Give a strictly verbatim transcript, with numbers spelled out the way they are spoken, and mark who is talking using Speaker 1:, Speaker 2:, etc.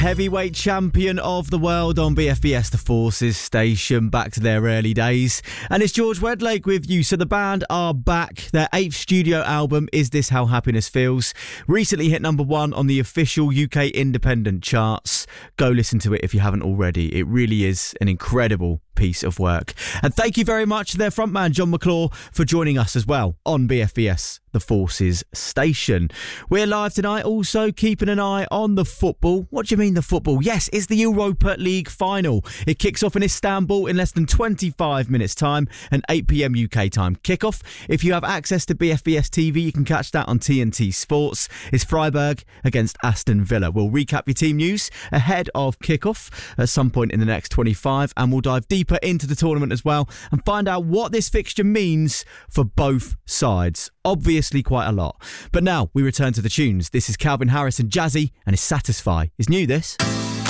Speaker 1: Heavyweight champion of the world on B F B S The Forces station, back to their early days. And it's George Wedlake with you. So the band are back. Their eighth studio album, Is This How Happiness Feels, recently hit number one on the official U K independent charts. Go listen to it if you haven't already. It really is an incredible piece of work. And thank you very much to their frontman John McClure for joining us as well on B F B S The Forces station. We're live tonight, also keeping an eye on the football. What do you mean the football? Yes, it's the Europa League final. It kicks off in Istanbul in less than twenty-five minutes time, an eight p.m. U K time kickoff. If you have access to B F B S T V, you can catch that on T N T Sports. It's Freiburg against Aston Villa. We'll recap your team news ahead of kickoff at some point in the next twenty-five, and we'll dive deeper into the tournament as well and find out what this fixture means for both sides. Obviously quite a lot. But now we return to the tunes. This is Calvin Harris and Jazzy, and his Satisfy is new, this.